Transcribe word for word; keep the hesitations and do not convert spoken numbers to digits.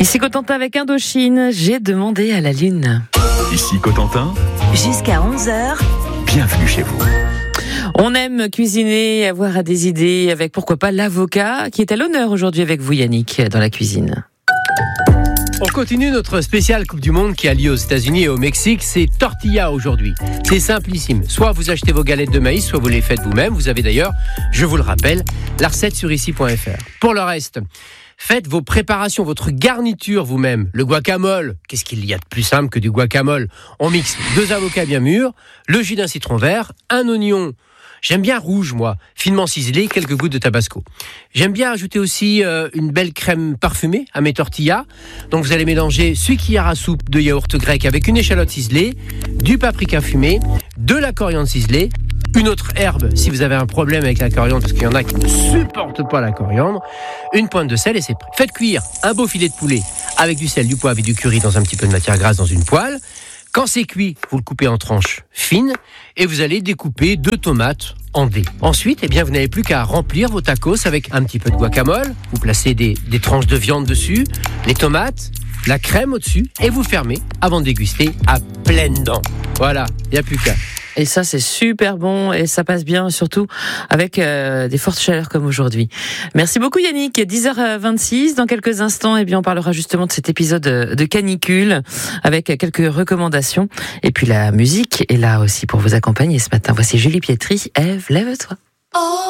Ici Cotentin avec Indochine, j'ai demandé à la lune. Ici Cotentin, jusqu'à onze heures. Bienvenue chez vous. On aime cuisiner, avoir des idées avec pourquoi pas l'avocat qui est à l'honneur aujourd'hui avec vous Yannick dans la cuisine. On continue notre spéciale Coupe du Monde qui a lieu aux États-Unis et au Mexique. C'est tortilla aujourd'hui. C'est simplissime. Soit vous achetez vos galettes de maïs, soit vous les faites vous-même. Vous avez d'ailleurs, je vous le rappelle, la recette sur ici point f r. Pour le reste, faites vos préparations, votre garniture vous-même. Le guacamole, qu'est-ce qu'il y a de plus simple que du guacamole ? On mixe deux avocats bien mûrs, le jus d'un citron vert, un oignon. J'aime bien rouge, moi, finement ciselé, quelques gouttes de tabasco. J'aime bien ajouter aussi euh, une belle crème parfumée à mes tortillas. Donc vous allez mélanger sucre à soupe de yaourt grec avec une échalote ciselée, du paprika fumé, de la coriandre ciselée, une autre herbe si vous avez un problème avec la coriandre, parce qu'il y en a qui ne supportent pas la coriandre, une pointe de sel et c'est prêt. Faites cuire un beau filet de poulet avec du sel, du poivre et du curry dans un petit peu de matière grasse dans une poêle. Quand c'est cuit, vous le coupez en tranches fines et vous allez découper deux tomates en dés. Ensuite, eh bien, vous n'avez plus qu'à remplir vos tacos avec un petit peu de guacamole. Vous placez des, des tranches de viande dessus, les tomates, la crème au-dessus et vous fermez avant de déguster à pleines dents. Voilà, il n'y a plus qu'à. Et ça, c'est super bon et ça passe bien, surtout avec euh, des fortes chaleurs comme aujourd'hui. Merci beaucoup Yannick. dix heures vingt-six, dans quelques instants, eh bien, on parlera justement de cet épisode de canicule avec quelques recommandations. Et puis la musique est là aussi pour vous accompagner ce matin. Voici Julie Pietri. Ève, lève-toi. Oh.